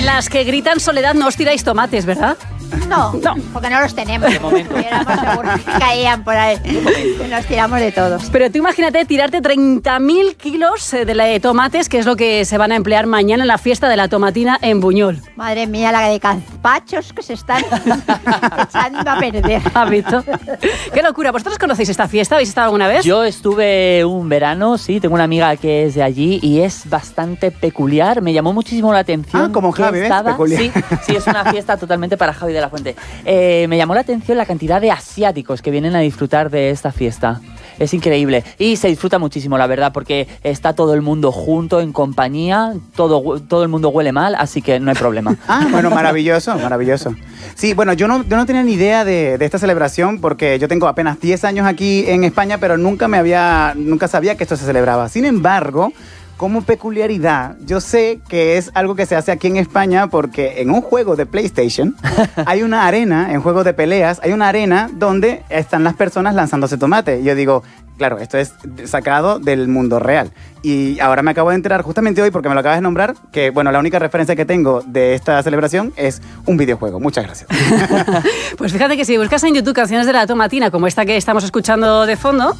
las que gritan Soledad no os tiráis tomates, ¿verdad? No, porque no los tenemos. De momento. Éramos seguros que caían por ahí. Nos tiramos de todos. Pero tú imagínate tirarte 30.000 kilos de tomates, que es lo que se van a emplear mañana en la fiesta de la tomatina en Buñol. Madre mía, la de gazpachos que se están echando a perder. ¿Has visto? ¡Qué locura! ¿Vosotros conocéis esta fiesta? ¿Habéis estado alguna vez? Yo estuve un verano, sí, tengo una amiga que es de allí y es bastante peculiar. Me llamó muchísimo la atención. Ah, como Javi, ¿ves? Peculiar. Sí, es una fiesta totalmente para Javi de la Fuente. Me llamó la atención la cantidad de asiáticos que vienen a disfrutar de esta fiesta. Es increíble y se disfruta muchísimo, la verdad, porque está todo el mundo junto, en compañía, todo el mundo huele mal, así que no hay problema. Ah, bueno, maravilloso, maravilloso. Sí, bueno, yo no tenía ni idea de esta celebración porque yo tengo apenas 10 años aquí en España, pero nunca sabía que esto se celebraba. Sin embargo, como peculiaridad, yo sé que es algo que se hace aquí en España porque en un juego de PlayStation hay una arena, en juegos de peleas, hay una arena donde están las personas lanzándose tomate. Y yo digo, claro, esto es sacado del mundo real. Y ahora me acabo de enterar justamente hoy, porque me lo acabas de nombrar, que bueno, la única referencia que tengo de esta celebración es un videojuego. Muchas gracias. Pues fíjate que si buscas en YouTube canciones de la tomatina, como esta que estamos escuchando de fondo,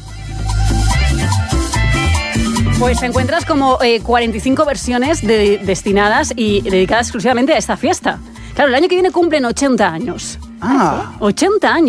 pues encuentras como 45 versiones destinadas y dedicadas exclusivamente a esta fiesta. Claro, el año que viene cumplen 80 años. Ah. 80 años.